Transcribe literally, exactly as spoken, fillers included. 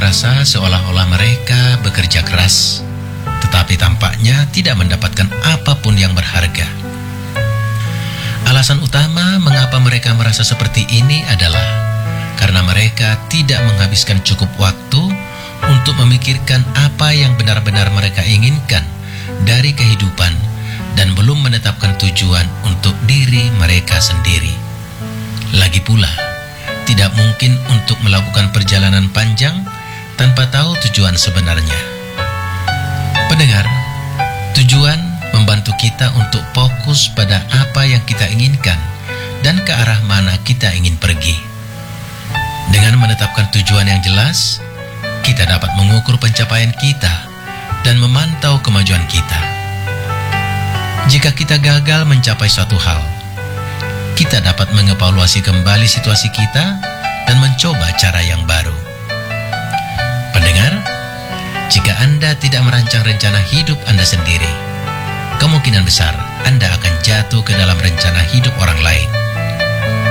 merasa seolah-olah mereka bekerja keras, tetapi tampaknya tidak mendapatkan apapun yang berharga. Alasan utama mengapa mereka merasa seperti ini adalah karena mereka tidak menghabiskan cukup waktu untuk memikirkan apa yang benar-benar mereka inginkan dari kehidupan dan belum menetapkan tujuan untuk diri mereka sendiri. Lagi pula, tidak mungkin untuk melakukan perjalanan panjang tanpa tahu tujuan sebenarnya. Pendengar, tujuan membantu kita untuk fokus pada apa yang kita inginkan dan ke arah mana kita ingin pergi. Dengan menetapkan tujuan yang jelas, kita dapat mengukur pencapaian kita dan memantau kemajuan kita. Jika kita gagal mencapai suatu hal, kita dapat mengevaluasi kembali situasi kita dan mencoba cara yang baru. Pendengar, jika Anda tidak merancang rencana hidup Anda sendiri, kemungkinan besar Anda akan jatuh ke dalam rencana hidup orang lain.